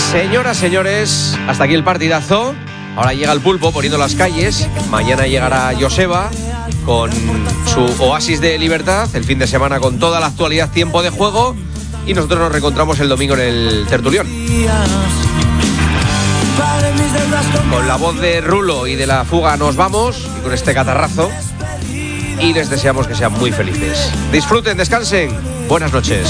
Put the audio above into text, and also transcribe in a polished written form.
Señoras, señores, hasta aquí el partidazo. Ahora llega el Pulpo poniendo las calles. Mañana llegará Joseba con su oasis de libertad. El fin de semana con toda la actualidad, tiempo de juego. Y nosotros nos reencontramos el domingo en el Tertulión. Con la voz de Rulo y de La Fuga nos vamos. Y con este catarrazo. Y les deseamos que sean muy felices. Disfruten, descansen. Buenas noches.